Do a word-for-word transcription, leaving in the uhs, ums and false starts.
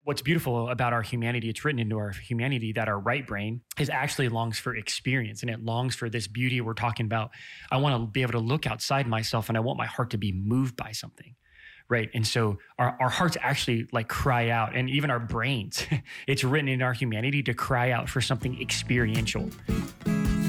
what's beautiful about our humanity, it's written into our humanity that our right brain is actually longs for experience, and it longs for this beauty we're talking about. I want to be able to look outside myself, and I want my heart to be moved by something. Right. And so our, our hearts actually like cry out, and even our brains, it's written in our humanity to cry out for something experiential.